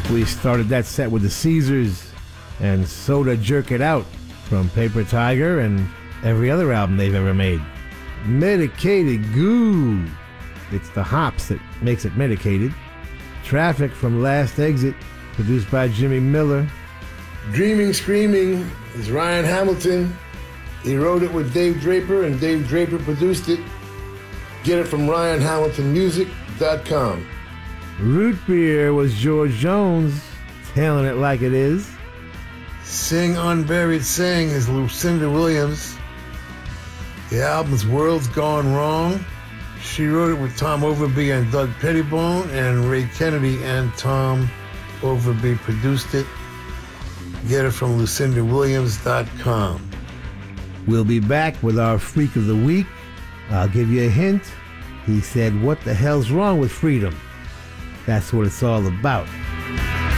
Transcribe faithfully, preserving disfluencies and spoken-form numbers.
We started that set with the Caesars and Soda Jerk It Out from Paper Tiger and every other album they've ever made. Medicated Goo. It's the hops that makes it medicated. Traffic from Last Exit, produced by Jimmy Miller. Dreaming Screaming is Ryan Hamilton. He wrote it with Dave Draper, and Dave Draper produced it. Get it from ryan hamilton music dot com. Root Beer was George Jones, telling it like it is. Sing Unburied Sing is Lucinda Williams. The album's World's Gone Wrong. She wrote it with Tom Overby and Doug Pettibone, and Ray Kennedy and Tom Overby produced it. Get it from lucinda williams dot com. We'll be back with our Freak of the Week. I'll give you a hint. He said, "What the hell's wrong with freedom?" That's what it's all about.